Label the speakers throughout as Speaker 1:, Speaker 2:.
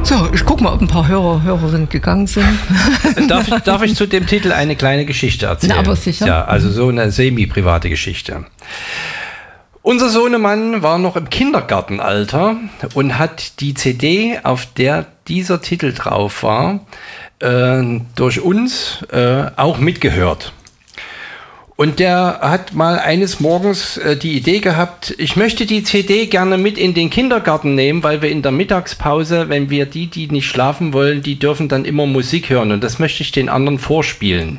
Speaker 1: So, ich gucke mal, ob ein paar Hörerinnen gegangen sind.
Speaker 2: Darf ich zu dem Titel eine kleine Geschichte erzählen?
Speaker 1: Na, aber sicher.
Speaker 2: Ja, also so eine semi-private Geschichte. Unser Sohnemann war noch im Kindergartenalter und hat die CD, auf der dieser Titel drauf war, durch uns auch mitgehört. Und der hat mal eines Morgens die Idee gehabt, ich möchte die CD gerne mit in den Kindergarten nehmen, weil wir in der Mittagspause, wenn wir die nicht schlafen wollen, die dürfen dann immer Musik hören und das möchte ich den anderen vorspielen.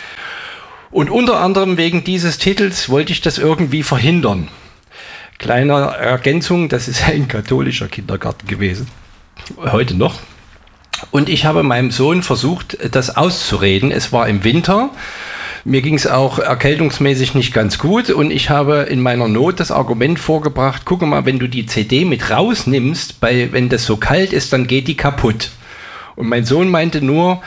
Speaker 2: Und unter anderem wegen dieses Titels wollte ich das irgendwie verhindern. Kleine Ergänzung, das ist ein katholischer Kindergarten gewesen, heute noch. Und ich habe meinem Sohn versucht, das auszureden. Es war im Winter, mir ging es auch erkältungsmäßig nicht ganz gut und ich habe in meiner Not das Argument vorgebracht, guck mal, wenn du die CD mit rausnimmst, wenn das so kalt ist, dann geht die kaputt. Und mein Sohn meinte nur,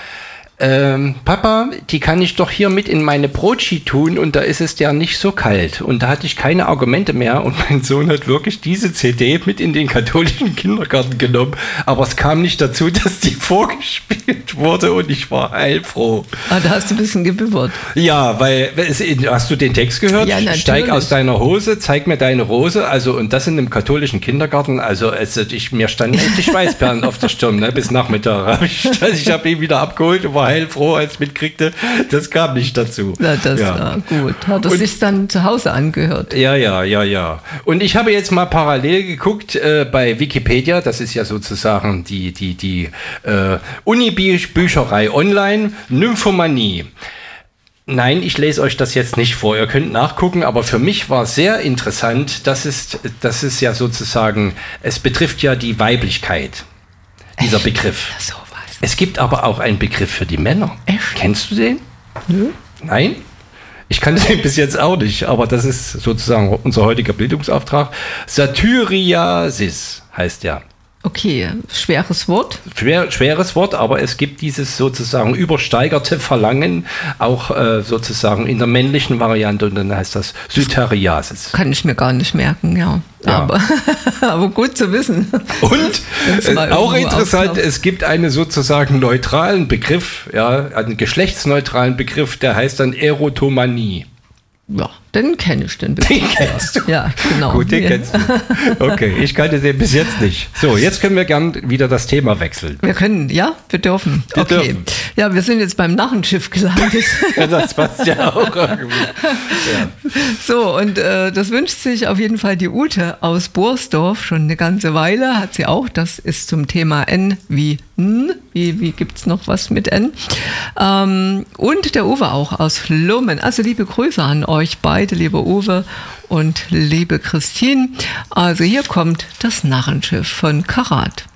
Speaker 2: Papa, die kann ich doch hier mit in meine Brotschi tun und da ist es ja nicht so kalt. Und da hatte ich keine Argumente mehr und mein Sohn hat wirklich diese CD mit in den katholischen Kindergarten genommen. Aber es kam nicht dazu, dass die vorgespielt wurde und ich war heilfroh.
Speaker 1: Ah, da hast du ein bisschen gebibbert.
Speaker 2: Ja, weil, hast du den Text gehört?
Speaker 1: Ja, natürlich.
Speaker 2: Steig aus deiner Hose, zeig mir deine Rose. Also, und das in einem katholischen Kindergarten. Also, mir standen endlich Schweißperlen auf der Stirn, ne, bis Nachmittag. Ich habe ihn wieder abgeholt und war heilfroh, als ich mitkriegte, das kam nicht dazu.
Speaker 1: Na, das war gut. Hat er sich dann zu Hause angehört?
Speaker 2: Ja. Und ich habe jetzt mal parallel geguckt bei Wikipedia, das ist ja sozusagen die Uni-Bücherei online, Nymphomanie. Nein, ich lese euch das jetzt nicht vor, ihr könnt nachgucken, aber für mich war sehr interessant, das ist ja sozusagen, es betrifft ja die Weiblichkeit, dieser Begriff.
Speaker 1: So.
Speaker 2: Es gibt aber auch einen Begriff für die Männer.
Speaker 1: Echt?
Speaker 2: Kennst du den?
Speaker 1: Nö.
Speaker 2: Nein? Ich kannte den bis jetzt auch nicht, aber das ist sozusagen unser heutiger Bildungsauftrag. Satyriasis heißt der.
Speaker 1: Okay, schweres Wort.
Speaker 2: Schweres Wort, aber es gibt dieses sozusagen übersteigerte Verlangen auch sozusagen in der männlichen Variante und dann heißt das Satyriasis.
Speaker 1: Kann ich mir gar nicht merken, ja. Aber gut zu wissen.
Speaker 2: Und auch interessant, es gibt einen sozusagen neutralen Begriff, ja, einen geschlechtsneutralen Begriff, der heißt dann Erotomanie.
Speaker 1: Ja, den kenne ich, den Begriff.
Speaker 2: Den kennst du?
Speaker 1: Ja, genau.
Speaker 2: Gut, den kennst du. Okay, ich kannte den bis jetzt nicht. So, jetzt können wir gern wieder das Thema wechseln.
Speaker 1: Wir können, ja, wir dürfen.
Speaker 2: Wir dürfen.
Speaker 1: Ja, wir sind jetzt beim Narrenschiff gelandet.
Speaker 2: Ja, das passt ja auch irgendwie. Ja.
Speaker 1: So, und das wünscht sich auf jeden Fall die Ute aus Borsdorf schon eine ganze Weile, hat sie auch. Das ist zum Thema N wie N. Wie gibt es noch was mit N? Und der Uwe auch aus Lummen. Also liebe Grüße an euch beide, lieber Uwe und liebe Christine. Also hier kommt das Narrenschiff von Karat.